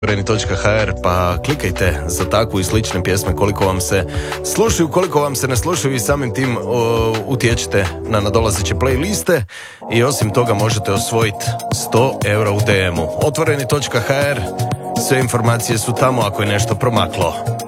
Otvoreni.hr, pa klikajte za takvu i slične pjesme koliko vam se slušaju, koliko vam se ne slušaju i samim tim utječete na nadolazeće playliste i osim toga možete osvojiti 100 eura u DM-u. Otvoreni.hr, sve informacije su tamo ako je nešto promaklo.